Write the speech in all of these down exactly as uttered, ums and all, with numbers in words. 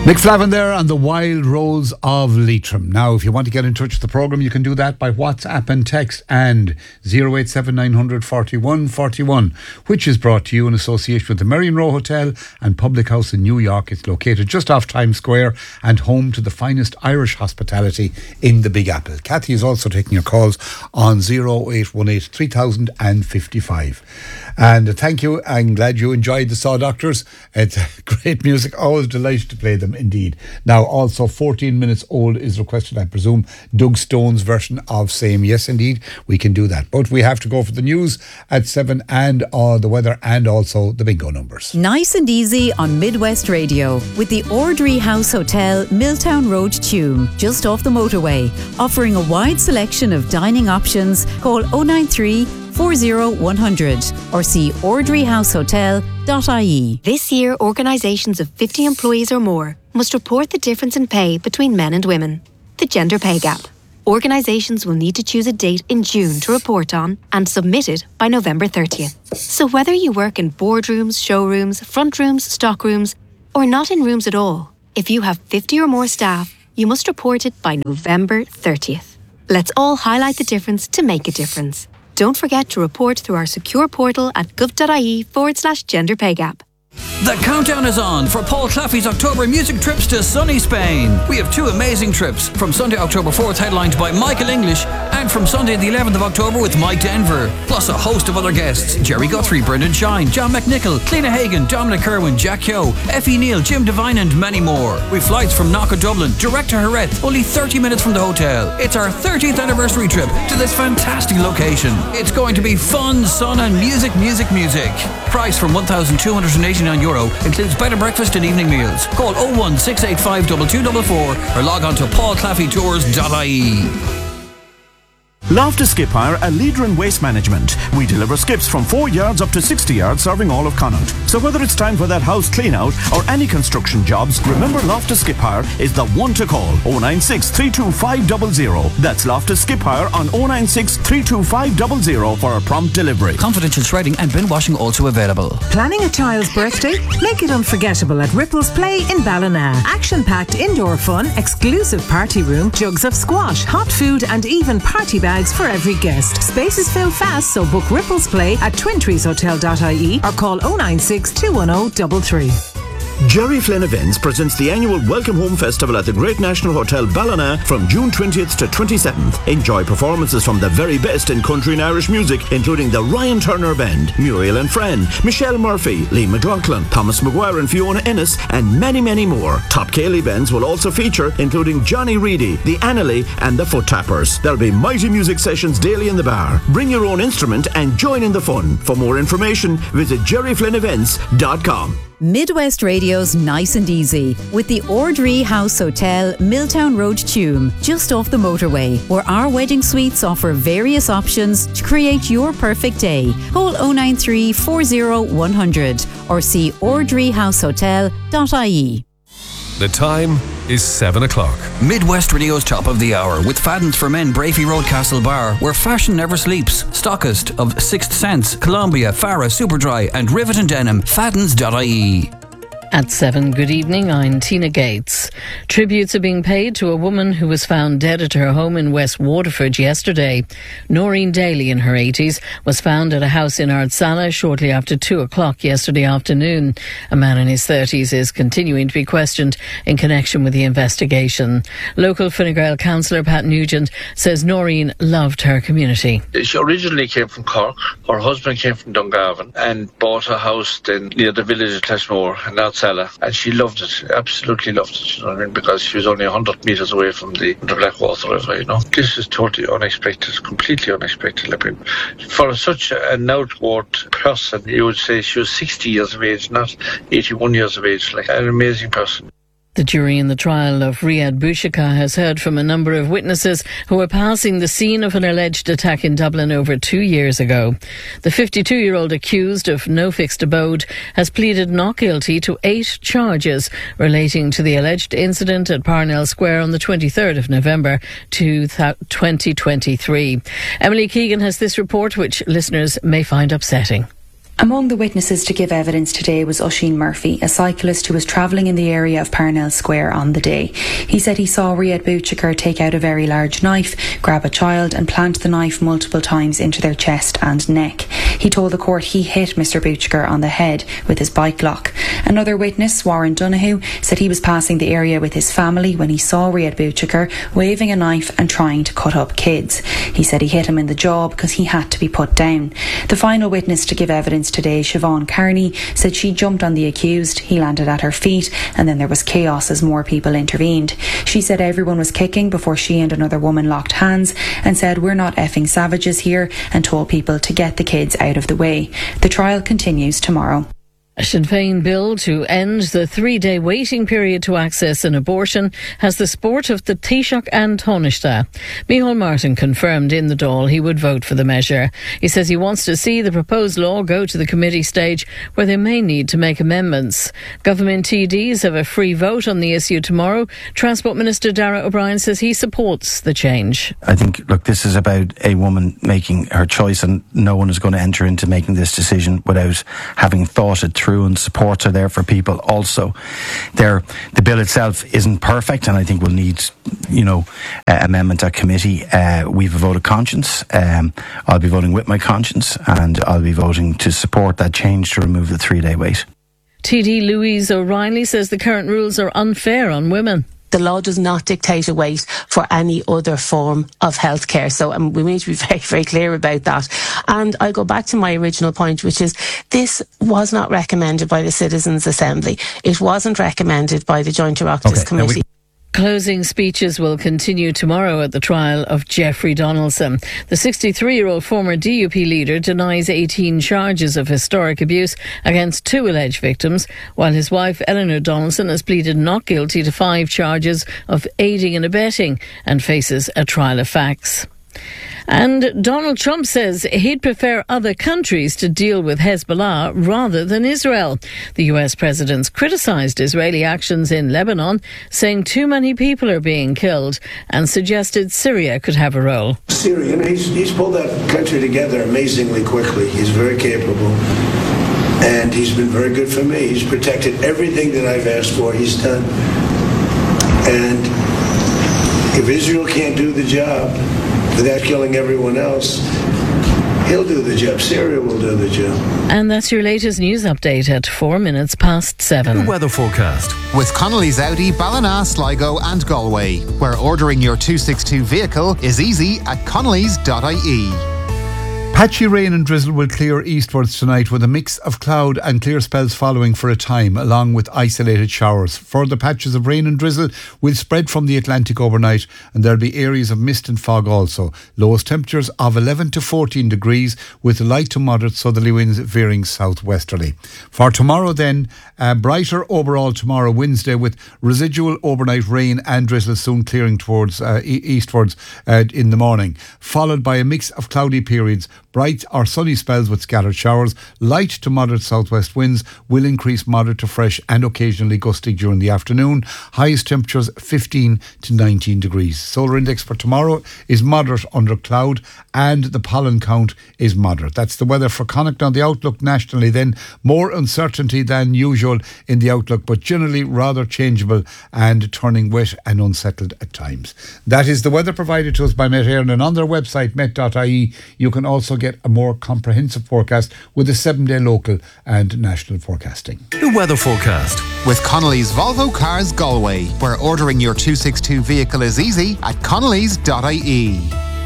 Mick Flavin there on the Wild Rose of Leitrim. Now, if you want to get in touch with the programme, you can do that by WhatsApp and text and oh eight seven nine hundred forty-one forty-one, which is brought to you in association with the Merrion Row Hotel and Public House in New York. It's located just off Times Square and home to the finest Irish hospitality in the Big Apple. Kathy is also taking your calls on oh eight one eight three thousand fifty-five. And thank you. I'm glad you enjoyed the Saw Doctors. It's great music. Always delighted to play them indeed. Now, also fourteen minutes old is requested, I presume, Doug Stone's version of Same. Yes, indeed, we can do that. But we have to go for the news at seven and uh, the weather and also the bingo numbers. Nice and easy on Midwest Radio with the Ordry House Hotel, Milltown Road, Tuam, just off the motorway, offering a wide selection of dining options. Call oh nine three, four oh one hundred or see ordry house hotel dot I E. This year, organisations of fifty employees or more must report the difference in pay between men and women, the gender pay gap. Organisations will need to choose a date in June to report on and submit it by November thirtieth. So whether you work in boardrooms, showrooms, front rooms, stock rooms, or not in rooms at all, if you have fifty or more staff, you must report it by November thirtieth. Let's all highlight the difference to make a difference. Don't forget to report through our secure portal at gov.ie forward slash gender pay gap. The countdown is on for Paul Claffey's October music trips to sunny Spain. We have two amazing trips, from Sunday October fourth headlined by Michael English and from Sunday the eleventh of October with Mike Denver, plus a host of other guests: Jerry Guthrie, Brendan Shine, John McNichol, Cliona Hagan, Dominic Kerwin, Jack Kyo, Effie Neal, Jim Devine and many more. With flights from Knock Dublin direct to Jerez, only thirty minutes from the hotel. It's our thirtieth anniversary trip to this fantastic location. It's going to be fun, sun and music, music, music. Price from one thousand two hundred eighty-nine euro, includes bed and breakfast and evening meals. Call oh one six eight five two two four four or log on to paul claffey tours dot I E. Loftus Skip Hire, a leader in waste management. We deliver skips from four yards up to sixty yards, serving all of Connaught. So whether it's time for that house clean out or any construction jobs, remember Loftus Skip Hire is the one to call. oh nine six, three two five zero zero. That's Loftus Skip Hire on oh nine six, three two five zero zero for a prompt delivery. Confidential shredding and bin washing also available. Planning a child's birthday? Make it unforgettable at Ripples Play in Ballina. Action-packed indoor fun, exclusive party room, jugs of squash, hot food and even party bags for every guest. Spaces fill fast, so book Ripples Play at twin trees hotel dot I E or call oh nine six, two one oh three three. Jerry Flynn Events presents the annual Welcome Home Festival at the Great National Hotel Ballina from June twentieth to twenty-seventh. Enjoy performances from the very best in country and Irish music, including the Ryan Turner Band, Muriel and Friend, Michelle Murphy, Lee McLaughlin, Thomas Maguire and Fiona Ennis, and many, many more. Top Cayley bands will also feature, including Johnny Reedy, the Annalee and the Foot Tappers. There'll be mighty music sessions daily in the bar. Bring your own instrument and join in the fun. For more information, visit jerry flynn events dot com. Midwest Radio's Nice and Easy with the Ordry House Hotel, Milltown Road, Tuam, just off the motorway, where our wedding suites offer various options to create your perfect day. Call oh nine three, four oh one hundred or see ordry house hotel dot I E. The time is seven o'clock. Midwest Radio's top of the hour with Fadden's for Men, Brafey Road, Castle Bar, where fashion never sleeps. Stockist of Sixth Sense, Columbia, Farah, Superdry and Rivet and Denim. Faddens dot I E. At seven, good evening, I'm Tina Gates. Tributes are being paid to a woman who was found dead at her home in West Waterford yesterday. Noreen Daly, in her eighties, was found at a house in Ardsala shortly after two o'clock yesterday afternoon. A man in his thirties is continuing to be questioned in connection with the investigation. Local Fine Gael councillor Pat Nugent says Noreen loved her community. She originally came from Cork. Her husband came from Dungarvan and bought a house then near the village of Clashmore and Ardsala. And she loved it, absolutely loved it, you know what I mean, because she was only one hundred metres away from the, the Blackwater River, you know. This is totally unexpected, completely unexpected. I mean, for such an outward person, you would say she was sixty years of age, not eighty-one years of age, like an amazing person. The jury in the trial of Riyad Bouchaka has heard from a number of witnesses who were passing the scene of an alleged attack in Dublin over two years ago. The fifty-two-year-old accused of no fixed abode has pleaded not guilty to eight charges relating to the alleged incident at Parnell Square on the twenty-third of November twenty twenty-three. Emily Keegan has this report, which listeners may find upsetting. Among the witnesses to give evidence today was Oisín Murphy, a cyclist who was travelling in the area of Parnell Square on the day. He said he saw Riyad Bouchikar take out a very large knife, grab a child and plant the knife multiple times into their chest and neck. He told the court he hit Mister Bouchikar on the head with his bike lock. Another witness, Warren Donoghue, said he was passing the area with his family when he saw Riyad Bouchikar waving a knife and trying to cut up kids. He said he hit him in the jaw because he had to be put down. The final witness to give evidence today, Siobhan Carney, said she jumped on the accused, he landed at her feet, and then there was chaos as more people intervened. She said everyone was kicking before she and another woman locked hands and said, "We're not effing savages here," and told people to get the kids out of the way. The trial continues tomorrow. A Sinn Féin bill to end the three-day waiting period to access an abortion has the support of the Taoiseach and Taoiseach. Micheál Martin confirmed in the Dáil he would vote for the measure. He says he wants to see the proposed law go to the committee stage where they may need to make amendments. Government T Ds have a free vote on the issue tomorrow. Transport Minister Darragh O'Brien says he supports the change. I think, look, this is about a woman making her choice, and no one is going to enter into making this decision without having thought it through. And supports are there for people also. There, the bill itself isn't perfect, and I think we'll need, you know, uh, amendment at committee. Uh, we've a vote of conscience. Um, I'll be voting with my conscience, and I'll be voting to support that change to remove the three-day wait. T D Louise O'Reilly says the current rules are unfair on women. The law does not dictate a wait for any other form of healthcare. So um, we need to be very, very clear about that. And I go back to my original point, which is this was not recommended by the Citizens' Assembly. It wasn't recommended by the Joint Oireachtas okay, Committee. Closing speeches will continue tomorrow at the trial of Jeffrey Donaldson. The sixty-three-year-old former D U P leader denies eighteen charges of historic abuse against two alleged victims, while his wife Eleanor Donaldson has pleaded not guilty to five charges of aiding and abetting and faces a trial of facts. And Donald Trump says he'd prefer other countries to deal with Hezbollah rather than Israel. The U S president's criticised Israeli actions in Lebanon, saying too many people are being killed, and suggested Syria could have a role. Syria, you know, he's, he's pulled that country together amazingly quickly. He's very capable. And he's been very good for me. He's protected everything that I've asked for, he's done. And if Israel can't do the job without killing everyone else, he'll do the job. Syria will do the job. And that's your latest news update at four minutes past seven. The weather forecast with Connolly's Audi, Ballina, Sligo and Galway, where ordering your two sixty-two vehicle is easy at connellys dot I E. Patchy rain and drizzle will clear eastwards tonight, with a mix of cloud and clear spells following for a time, along with isolated showers. Further patches of rain and drizzle will spread from the Atlantic overnight, and there'll be areas of mist and fog also. Lowest temperatures of eleven to fourteen degrees, with light to moderate southerly winds veering southwesterly. For tomorrow then, uh, brighter overall tomorrow, Wednesday, with residual overnight rain and drizzle soon clearing towards uh, e- eastwards uh, in the morning, followed by a mix of cloudy periods. Bright or sunny spells with scattered showers. Light to moderate southwest winds will increase moderate to fresh and occasionally gusty during the afternoon. Highest temperatures fifteen to nineteen degrees. Solar index for tomorrow is moderate under cloud, and the pollen count is moderate. That's the weather for Connacht. Now the outlook nationally then, more uncertainty than usual in the outlook, but generally rather changeable and turning wet and unsettled at times. That is the weather provided to us by Met Éireann, and on their website met dot I E you can also get a more comprehensive forecast with a seven-day local and national forecasting. The weather forecast with Connolly's Volvo Cars Galway, where ordering your two sixty-two vehicle is easy at connellys dot I E.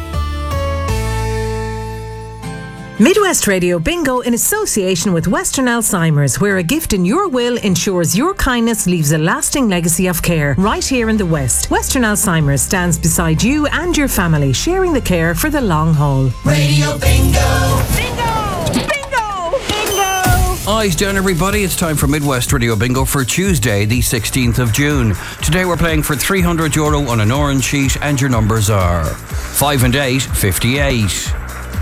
Midwest Radio Bingo in association with Western Alzheimer's, where a gift in your will ensures your kindness leaves a lasting legacy of care right here in the West. Western Alzheimer's stands beside you and your family, sharing the care for the long haul. Radio Bingo! Bingo! Bingo! Bingo! Eyes down, everybody. It's time for Midwest Radio Bingo for Tuesday, the sixteenth of June. Today we're playing for three hundred euro on an orange sheet, and your numbers are five and eight, fifty-eight.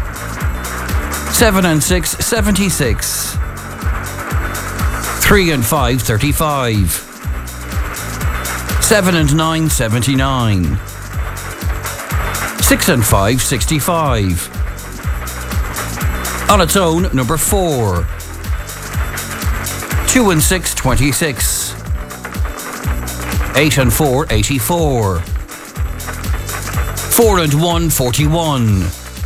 Seven and six, seventy-six. Three and five, thirty-five. Seven and nine, seventy-nine. Six and five, sixty-five. On its own, number four. Two and six, twenty-six. Eight and four, eighty-four. Four and one, forty-one.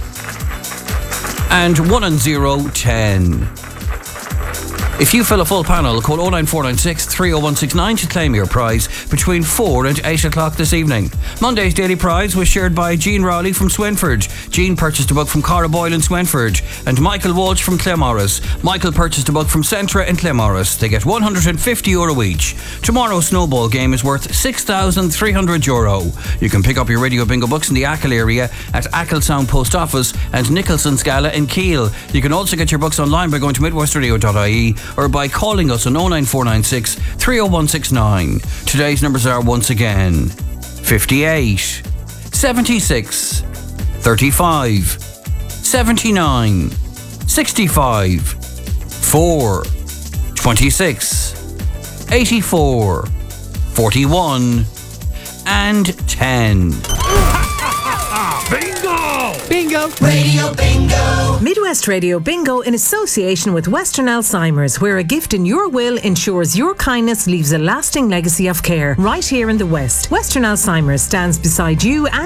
And one and zero, ten. If you fill a full panel, call oh nine four nine six, three oh one six nine to claim your prize between four and eight o'clock this evening. Monday's daily prize was shared by Jean Rowley from Swinford. Jean purchased a book from Cara Boyle in Swinford. And Michael Walsh from Claremorris. Michael purchased a book from Centra in Claremorris. They get one hundred fifty euro each. Tomorrow's snowball game is worth six thousand three hundred euro. You can pick up your Radio Bingo books in the Achill area at Achill Sound Post Office and Nicholson Scala in Keele. You can also get your books online by going to midwestradio dot I E or by calling us on oh nine four nine six, three oh one six nine. Today's numbers are once again fifty-eight, seventy-six, thirty-five, seventy-nine, sixty-five, four, twenty-six, eighty-four, forty-one, and ten. Bingo! Bingo! Radio Bingo! Midwest Radio Bingo in association with Western Alzheimer's, where a gift in your will ensures your kindness leaves a lasting legacy of care right here in the West. Western Alzheimer's stands beside you and